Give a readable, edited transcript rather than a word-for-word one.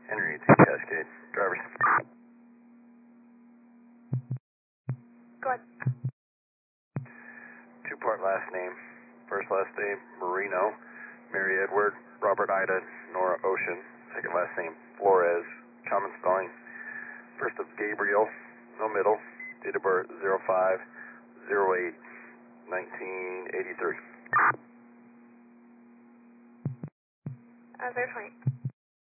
Henry, T Cascade. Drivers. Go ahead. Two-part last name. First last name, Marino, Mary Edward, Robert Ida, Nora Ocean. Second last name, Flores, common spelling. First of Gabriel, no middle. Date of birth, 05/08/1983. Very funny.